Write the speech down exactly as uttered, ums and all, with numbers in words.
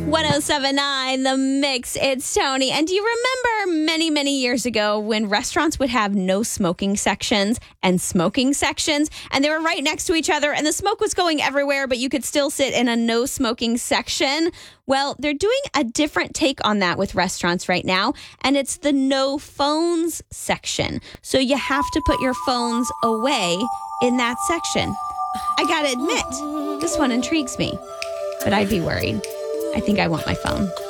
ten seventy-nine The Mix. It's Tony. And do you remember many, many years ago when restaurants would have no smoking sections and smoking sections, and they were right next to each other and the smoke was going everywhere, but you could still sit in a no smoking section? Well, they're doing a different take on that with restaurants right now, and it's the no phones section. So you have to put your phones away in that section. I gotta admit, this one intrigues me, but I'd be worried. I think I want my phone.